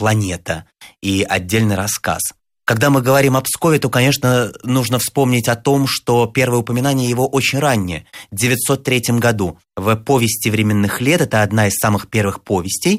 планета и отдельный рассказ. Когда мы говорим о Пскове, то, конечно, нужно вспомнить о том, что первое упоминание его очень раннее, в 903 году. В «Повести временных лет», это одна из самых первых повестей,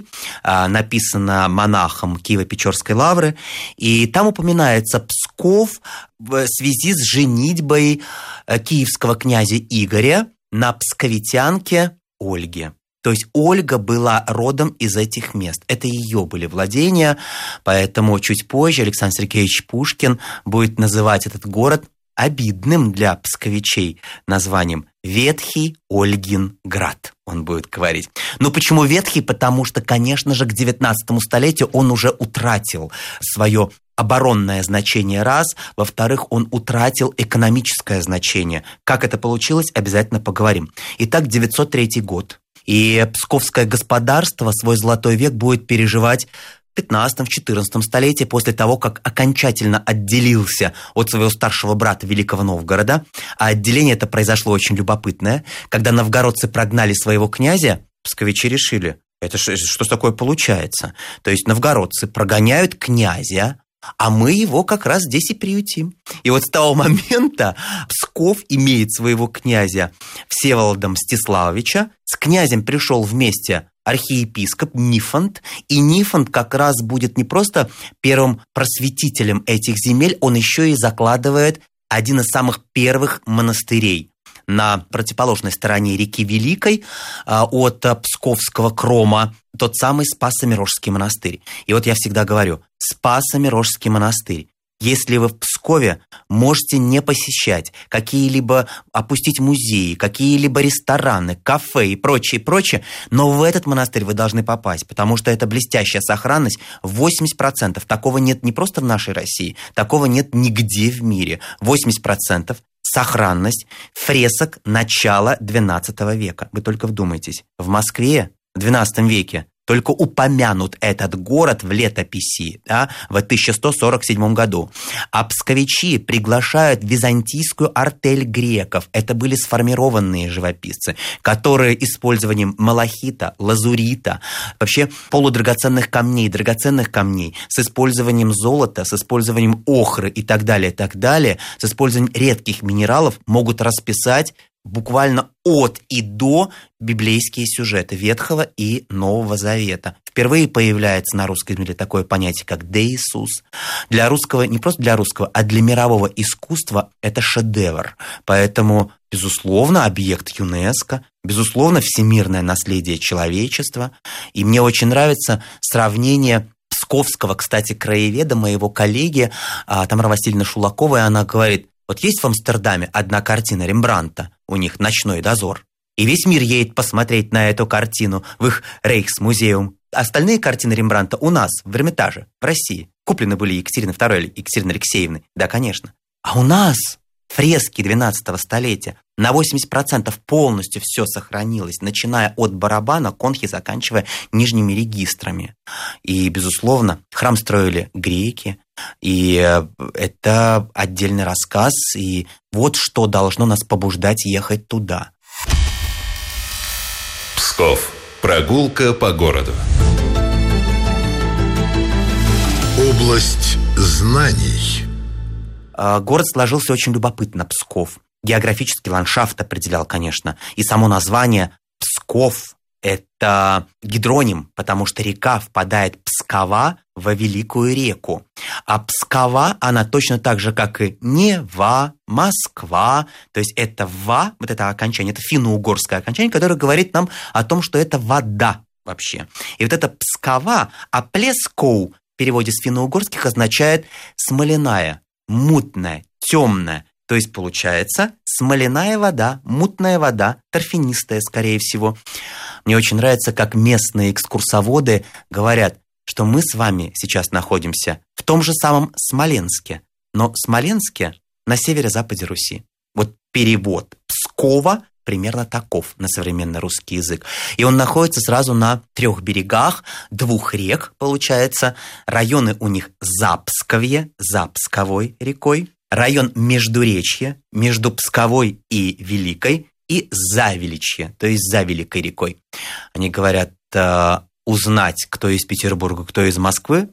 написана монахом Киево-Печорской лавры, и там упоминается Псков в связи с женитьбой киевского князя Игоря на псковитянке Ольге. То есть Ольга была родом из этих мест. Это ее были владения, поэтому чуть позже Александр Сергеевич Пушкин будет называть этот город обидным для псковичей названием «Ветхий Ольгин град», он будет говорить. Но почему ветхий? Потому что, конечно же, к 19 столетию он уже утратил свое оборонное значение раз, во-вторых, он утратил экономическое значение. Как это получилось, обязательно поговорим. Итак, 903 год. И псковское господарство свой золотой век будет переживать в 15-14 столетии после того, как окончательно отделился от своего старшего брата Великого Новгорода. А отделение это произошло очень любопытное. Когда новгородцы прогнали своего князя, псковичи решили, это что такое получается? То есть новгородцы прогоняют князя, а мы его как раз здесь и приютим. И вот с того момента Псков имеет своего князя Всеволода Мстиславовича. С князем пришел вместе архиепископ Нифонт. И Нифонт как раз будет не просто первым просветителем этих земель, он еще и закладывает один из самых первых монастырей на противоположной стороне реки Великой от Псковского Крома, тот самый Спасо-Мирошский монастырь. И вот я всегда говорю, Спасо-Мирошский монастырь. Если вы в Пскове, можете не посещать какие-либо, опустить музеи, какие-либо рестораны, кафе и прочее, но в этот монастырь вы должны попасть, потому что это блестящая сохранность, 80%. Такого нет не просто в нашей России, такого нет нигде в мире. 80% сохранность фресок начала XII века. Вы только вдумайтесь, в Москве в XII веке только упомянут этот город в летописи, да, в 1147 году. А псковичи приглашают византийскую артель греков. Это были сформированные живописцы, которые использованием малахита, лазурита, вообще полудрагоценных камней, драгоценных камней, с использованием золота, с использованием охры и так далее, с использованием редких минералов могут расписать буквально от и до библейские сюжеты Ветхого и Нового Завета. Впервые появляется на русской земле такое понятие, как Деисус. Для русского, не просто для русского, а для мирового искусства это шедевр. Поэтому, безусловно, объект ЮНЕСКО, безусловно, всемирное наследие человечества. И мне очень нравится сравнение псковского, кстати, краеведа, моего коллеги Тамара Васильевна Шулакова, и она говорит, вот есть в Амстердаме одна картина Рембрандта, у них «Ночной дозор», и весь мир едет посмотреть на эту картину в их Рейхсмузеум. Остальные картины Рембрандта у нас, в Эрмитаже, в России. Куплены были Екатериной II или Екатериной Алексеевной. Да, конечно. А у нас фрески XII столетия на 80% полностью все сохранилось, начиная от барабана, конхи, заканчивая нижними регистрами. И, безусловно, храм строили греки, и это отдельный рассказ, и вот что должно нас побуждать ехать туда. Псков. Прогулка по городу. Область знаний. Город сложился очень любопытно, Псков. Географический ландшафт определял, конечно. И само название Псков – это гидроним, потому что река впадает Пскова во Великую реку. А Пскова, она точно так же, как и Нева, Москва. То есть это «ва», вот это окончание, это финно-угорское окончание, которое говорит нам о том, что это вода вообще. И вот это Пскова, а Плескоу в переводе с финно-угорских означает «смоляная», мутная, темная. То есть получается смоляная вода, мутная вода, торфянистая, скорее всего. Мне очень нравится, как местные экскурсоводы говорят, что мы с вами сейчас находимся в том же самом Смоленске, но Смоленске на северо-западе Руси. Вот перевод Пскова примерно таков на современный русский язык. И он находится сразу на 3 берегах 2 рек, получается. Районы у них Запсковье, за Псковой рекой. Район Междуречье, между Псковой и Великой. И Завеличье, то есть за Великой рекой. Они говорят, узнать, кто из Петербурга, кто из Москвы,